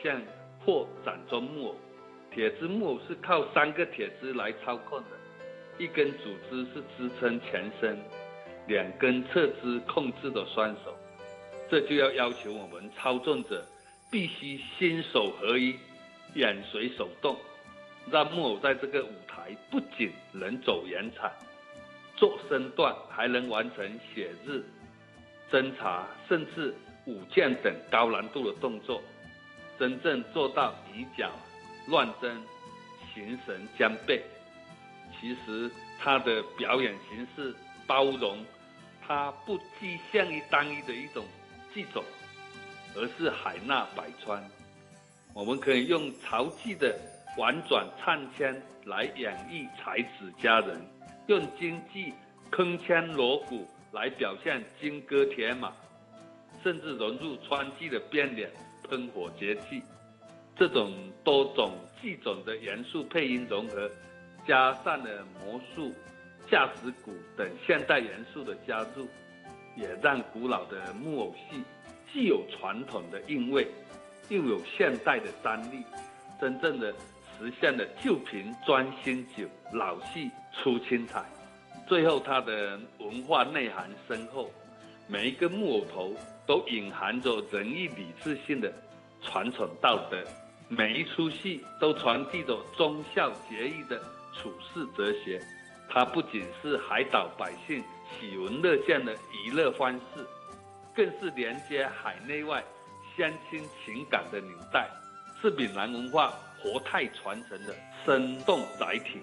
现或掌中木偶。铁枝木偶是靠3个铁枝来操控的，一根主枝是支撑全身，2根侧枝控制的双手。这就要求我们操纵者必须心手合一，眼随手动，让木偶在这个舞台不仅能走圆场、做身段，还能完成写日、侦查，甚至舞剑等高难度的动作，真正做到以脚乱真，形神兼备。其实他的表演形式包容，它不局限于单一的一种技种，而是海纳百川。我们可以用曹记的婉转唱腔来演绎才子佳人，用京剧铿锵锣鼓来表现金戈铁马，甚至融入川剧的变脸喷火节气。这种多种剧种的元素配音融合，加上了魔术、架子鼓等现代元素的加入，也让古老的木偶戏既有传统的韵味，又有现代的张力，真正的实现了旧瓶装新酒，老戏出新彩。最后它的文化内涵深厚，每一个木偶头都隐含着仁义礼智信的传统道德，每一出戏都传递着忠孝节义的处世哲学。它不仅是海岛百姓喜闻乐见的娱乐方式，更是连接海内外乡亲情感的纽带，是闽南文化活态传承的生动载体。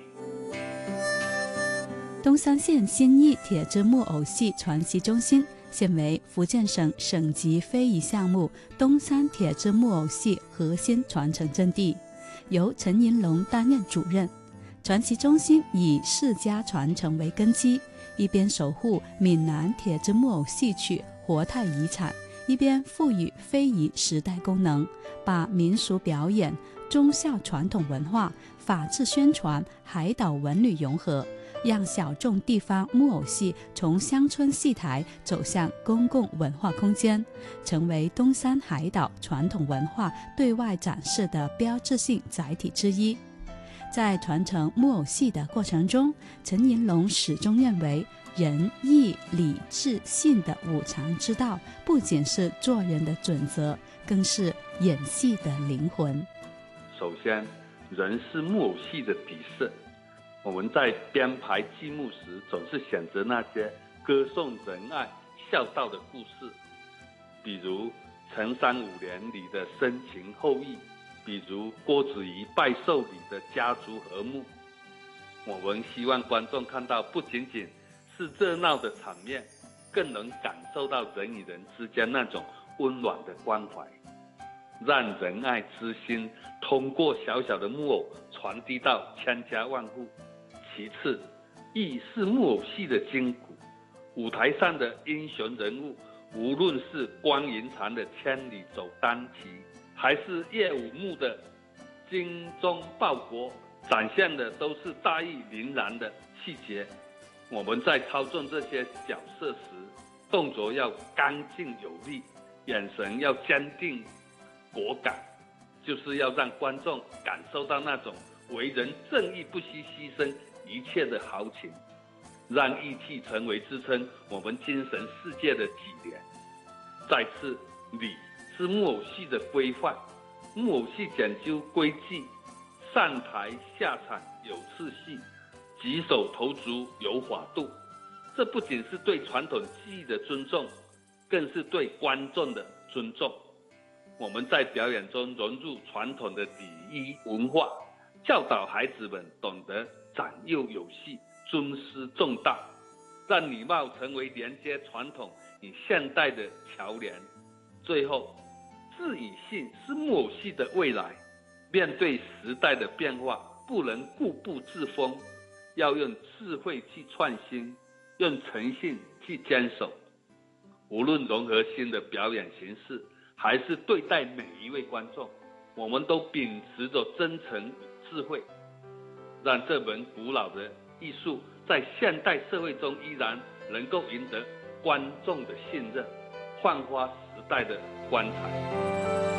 东山县新义铁枝木偶戏传习中心现为福建省省级非遗项目东山铁枝木偶戏核心传承阵地，由陈银龙担任主任。传习中心以世家传承为根基，一边守护闽南铁枝木偶戏曲活态遗产，一边赋予非遗时代功能，把民俗表演、忠孝传统文化、法治宣传、海岛文旅融合，让小众地方木偶戏从乡村戏台走向公共文化空间，成为东山海岛传统文化对外展示的标志性载体之一。在传承木偶戏的过程中，陈银龙始终认为仁义礼智信的五常之道不仅是做人的准则，更是演戏的灵魂。 首先，人是木偶戏的底色。我们在编排剧目时，总是选择那些歌颂仁爱孝道的故事，比如《陈三五年》里的深情厚谊，比如郭子仪拜寿里的家族和睦。我们希望观众看到不仅仅是热闹的场面，更能感受到人与人之间那种温暖的关怀，让仁爱之心通过小小的木偶传递到千家万户。其次，义是木偶戏的筋骨，舞台上的英雄人物，无论是关云长的千里走单骑，还是叶武牧的精忠报国，展现的都是大义凛然的细节。我们在操纵这些角色时，动作要刚劲有力，眼神要坚定果敢，就是要让观众感受到那种为人正义不惜牺牲一切的豪情，让义气成为支撑我们精神世界的脊梁。再次，礼是木偶戏的规范，木偶戏讲究规矩，上台下场有次序，举手投足有法度。这不仅是对传统技艺的尊重，更是对观众的尊重。我们在表演中融入传统的礼仪文化，教导孩子们懂得长幼有序、尊师重道，让礼貌成为连接传统与现代的桥梁。最后，智与信是木偶戏的未来。面对时代的变化，不能固步自封，要用智慧去创新，用诚信去坚守。无论融合新的表演形式，还是对待每一位观众，我们都秉持着真诚与智慧，让这门古老的艺术在现代社会中依然能够赢得观众的信任，焕发时代的光彩。